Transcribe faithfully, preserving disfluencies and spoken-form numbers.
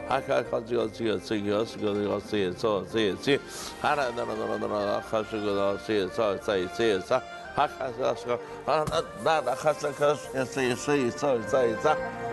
아까 가지고 지금 저기 어스고 어스에 저 저에 지 하나 하나 하나 하나 가지고 어스에 저 저에 저 하카서 하나 나 하카서 가서 저에 저에 저 저에 저